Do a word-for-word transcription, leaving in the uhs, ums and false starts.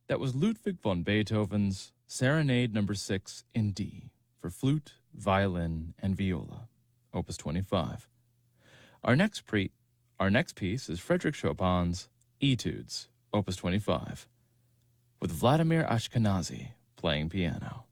That was Ludwig von Beethoven's Serenade Number six in D for flute, violin, and viola, Opus twenty-five. Our next, pre- our next piece is Frédéric Chopin's Etudes, Opus twenty-five, with Vladimir Ashkenazy playing piano.